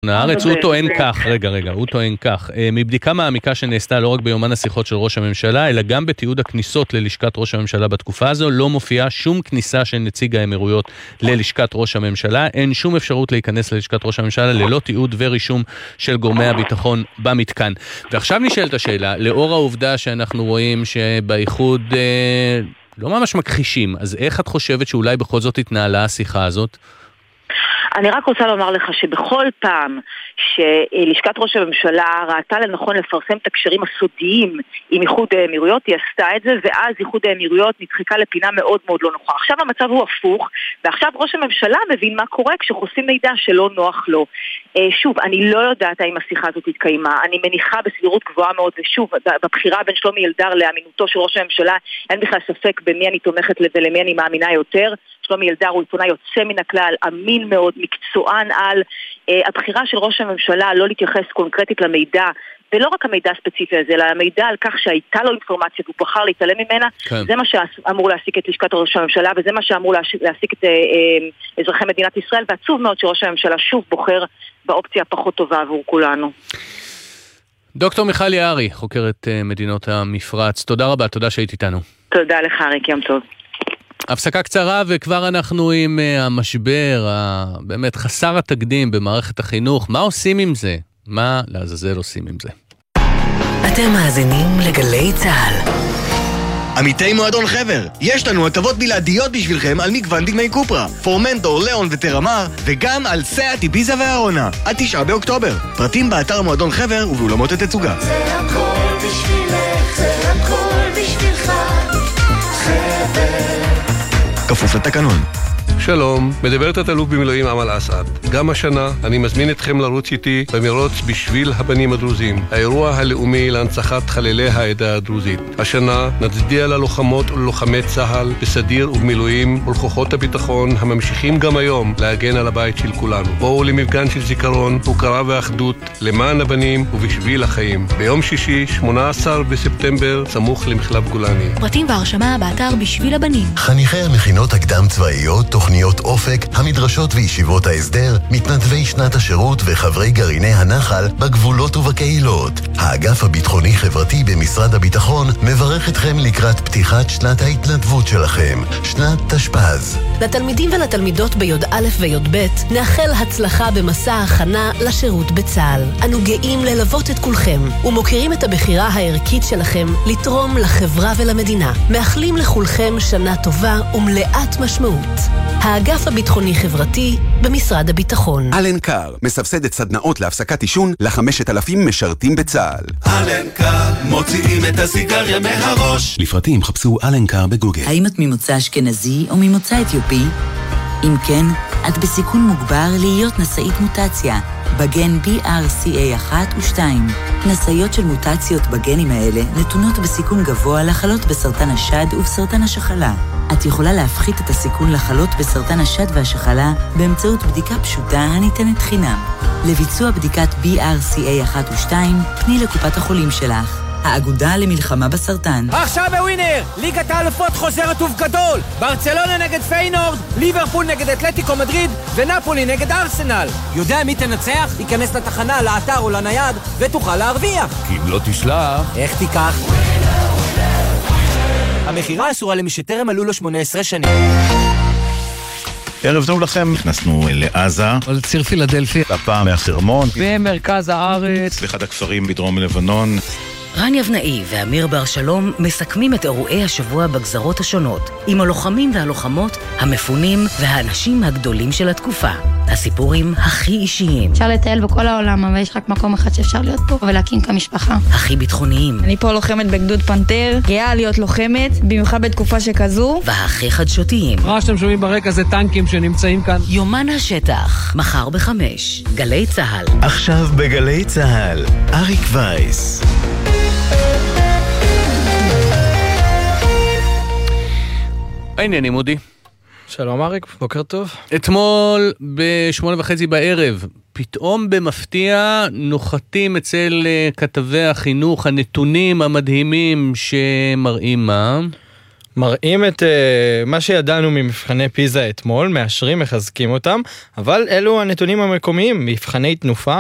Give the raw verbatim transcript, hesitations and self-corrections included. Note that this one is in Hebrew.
בעיתון הארץ, הוא טוען כך, רגע, רגע, הוא טוען כך, מבדיקה מעמיקה שנעשתה לא רק ביומן השיחות של ראש הממשלה, אלא גם בתיעוד הכניסות ללשכת ראש הממשלה בתקופה הזו, לא מופיעה שום כניסה של נציג האמירויות ללשכת ראש הממשלה, אין שום אפשרות להיכנס ללשכת ראש הממשלה ללא תיעוד ורישום של גורמי הביטחון במתקן. ועכשיו נשאלת השאלה, לאור העובדה שאנחנו רואים שבאיחוד אה, לא ממש מכחישים, אז איך את חושבת שאולי בכל זאת התנהלה השיחה הזאת? אני רק רוצה לומר לך שבכל פעם שלשכת ראש הממשלה ראתה לנכון לפרסם את הקשרים הסודיים עם איחוד האמירויות, היא עשתה את זה, ואז איחוד האמירויות נדחקה לפינה מאוד מאוד לא נוחה. עכשיו המצב הוא הפוך, ועכשיו ראש הממשלה מבין מה קורה כשחושפים מידע שלא נוח לו. שוב, אני לא יודעת האם השיחה הזאת התקיימה, אני מניחה בסבירות גבוהה מאוד, ושוב, בבחירה בין שלומי אלדר לאמינותו של ראש הממשלה, אין בכלל ספק במי אני תומכת ולמי אני מאמינה יותר. שלומי אלדר הוא עיתונאי יוצא מן הכלל, אמין מאוד, מקצוען על אה, הבחירה של ראש הממשלה לא להתייחס קונקרטית למידע, ולא רק המידע הספציפי הזה, אלא המידע על כך שהייתה לו אינפורמציה והוא בחר להתעלם ממנה, כן. זה מה שאמור להעסיק את לשכת ראש הממשלה, וזה מה שאמור להעסיק את אה, אה, אזרחי מדינת ישראל, ועצוב מאוד שראש הממשלה שוב בוחר באופציה הפחות טובה עבור כולנו. דוקטור מיכל יערי, חוקרת אה, מדינות המפרץ, תודה רבה, תודה שהיית איתנו. תודה לך, אריק, יום טוב. הפסקה קצרה וכבר אנחנו עם uh, המשבר הבאמת חסר התקדים במערכת החינוך. מה עושים עם זה? מה לעזאזל עושים עם זה? אתם מאזינים לגלי צהל. עמיתי מועדון חבר, יש לנו הטבות בלעדיות בשבילכם על מגוון דגמי קופרה, פורמנטור, ליאון וטרמר, וגם על סאט, איביזה והארונה, עד תשעה באוקטובר. פרטים באתר מועדון חבר ובאולמות התצוגה. זה הכל בשבילך, זה הכל בשבילך, חבר. כפוף לתקנון. שלום, מדברת התלוף במילואים אמל אסעד. גם השנה אני מזמין אתכם לרוץ איתי במרוץ בשביל הבנים הדרוזים, האירוע הלאומי להנצחת חללי העדה הדרוזית. השנה נצדיע ללוחמות וללוחמי צה"ל בסדיר ובמילואים ולכוחות הביטחון הממשיכים גם היום להגן על הבית של כולנו. בואו למפגן של זיכרון, הוקרה ואחדות למען הבנים ובשביל החיים. ביום שישי, שמונה עשר בספטמבר, סמוך למחלף גולני. פרטים והרשמה באתר בשביל הבנים. חניכי המכינות הקדם צבאיות, תוכניות אופק, המדרשות וישיבות ההסדר, מתנדבי שנת השירות וחברי גרעיני הנחל בגבולות ובקהילות. האגף הביטחוני חברתי במשרד הביטחון מברך אתכם לקראת פתיחת שנת ההתנדבות שלכם, שנת תשפ"ז. לתלמידים ולתלמידות ביוד א' ויוד ב' נאחל הצלחה במסע ההכנה לשירות בצה"ל. אנו גאים ללוות את כולכם ומוקירים את הבחירה הערכית שלכם לתרום לחברה ולמדינה. מאחלים לכולכם שנה טובה ומלאת משמעות. האגף הביטחוני חברתי במשרד הביטחון. אלנקר מסבסדת סדנאות להפסקת עישון ל-חמשת אלפים משרתים בצה"ל. אלנקר מוציאים את הסיגריה מהראש. לפרטים חפשו אלנקר בגוגל. האם את ממוצא אשכנזי או ממוצא אתיופי? אם כן, את בסיכון מוגבר להיות נשאית מוטציה בגן בי אר סי איי אחת ושתיים. נשאיות של מוטציות בגנים האלה נתונות בסיכון גבוה לחלות בסרטן השד ובסרטן השחלה. את יכולה להפחית את הסיכון לחלות בסרטן השד והשחלה באמצעות בדיקה פשוטה הניתנת חינם. לביצוע בדיקת בי אר סי איי אחת ושתיים, פני לקופת החולים שלך. האגודה למלחמה בסרטן. עכשיו בווינר, ליגת האלופות חוזרת ובגדול. ברצלונה נגד פיינורד, ליברפול נגד אתלטיקו מדריד ונפולי נגד ארסנל. יודע מי תנצח? ייכנס לתחנה, לאתר או לנייד ותוכל להרוויח. כי אם לא תשלח, איך תיקח? המחירה אסורה למי שטרם מלאו לו שמונה עשרה שנים. ערב טוב לכם, נכנסנו לעזה, על ציר פילדלפי, הפעם מהחרמון, במרכז הארץ, באחד הכפרים בדרום לבנון. רן יבנאי ואמיר בר שלום מסכמים את אירועי השבוע בגזרות השונות, עם הלוחמים והלוחמות, המפונים והאנשים הגדולים של התקופה. הסיפורים הכי אישיים. אפשר לטייל בכל העולם, אבל יש רק מקום אחד שאפשר להיות פה ולהקים כמשפחה. הכי ביטחוניים. אני פה לוחמת בגדוד פנתר, גאה להיות לוחמת, במיוחד בתקופה שכזו. והכי חדשותיים. מה שאתם שומעים ברקע זה טנקים שנמצאים כאן. יומן השטח, מחר בחמש, גלי צהל. עכשיו בגלי צהל, אריק וייס. העניינים מודי. שלום אריק, בוקר טוב. אתמול בשמונה וחצי בערב, פתאום במפתיע נוחתים אצל כתבי החינוך הנתונים המדהימים שמראים מה? מראים את uh, מה שידענו ממבחני פיזה אתמול, מאשרים, מחזקים אותם, אבל אלו הנתונים המקומיים, מבחני תנופה,